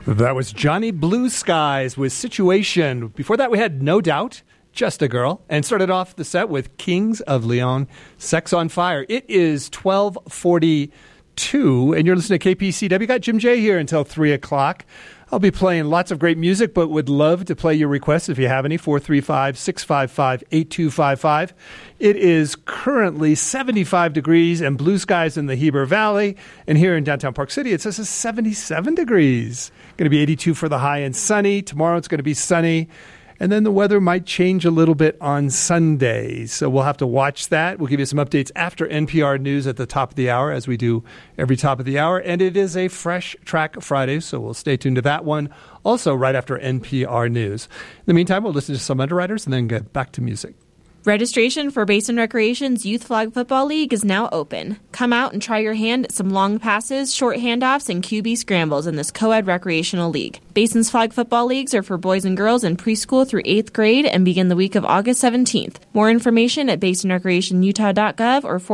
That was Johnny Blue Skies with Situation. Before that, we had No Doubt, Just a Girl, and started off the set with Kings of Leon, Sex on Fire. It is 12:42, and you're listening to KPCW. Got Jim J here until 3 o'clock. I'll be playing lots of great music, but would love to play your requests if you have any. 435-655-8255. It is currently 75 degrees and blue skies in the Heber Valley. And here in downtown Park City, it says it's 77 degrees. Going to be 82 for the high and sunny. Tomorrow it's going to be sunny. And then the weather might change a little bit on Sunday. So we'll have to watch that. We'll give you some updates after NPR News at the top of the hour, as we do every top of the hour. And it is a Fresh Track Friday, so we'll stay tuned to that one. Also, right after NPR News. In the meantime, we'll listen to some underwriters and then get back to music. Registration for Basin Recreation's Youth Flag Football League is now open. Come out and try your hand at some long passes, short handoffs, and QB scrambles in this co-ed recreational league. Basin's Flag Football Leagues are for boys and girls in preschool through 8th grade and begin the week of August 17th. More information at basinrecreationutah.gov or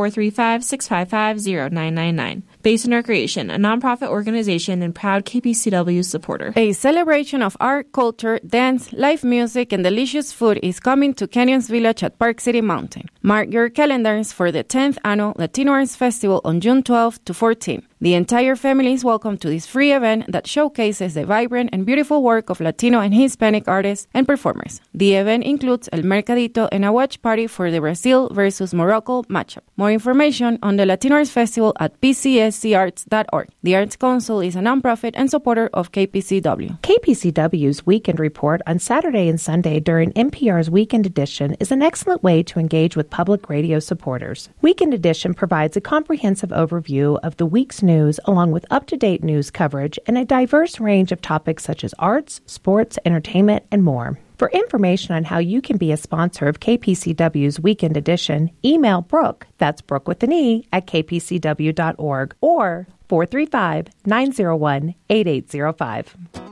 435-655-0999. Basin Recreation, a nonprofit organization and proud KPCW supporter. A celebration of art, culture, dance, live music, and delicious food is coming to Canyons Village at Park City Mountain. Mark your calendars for the 10th Annual Latino Arts Festival on June 12 to 14. The entire family is welcome to this free event that showcases the vibrant and beautiful work of Latino and Hispanic artists and performers. The event includes El Mercadito and a watch party for the Brazil versus Morocco matchup. More information on the Latino Arts Festival at pcscarts.org. The Arts Council is a nonprofit and supporter of KPCW. KPCW's Weekend Report on Saturday and Sunday during NPR's Weekend Edition is an excellent way to engage with public radio supporters. Weekend Edition provides a comprehensive overview of the week's news along with up-to-date news coverage and a diverse range of topics such as arts, sports, entertainment, and more. For information on how you can be a sponsor of KPCW's Weekend Edition, email Brooke, that's Brooke with an E, at kpcw.org or 435-901-8805.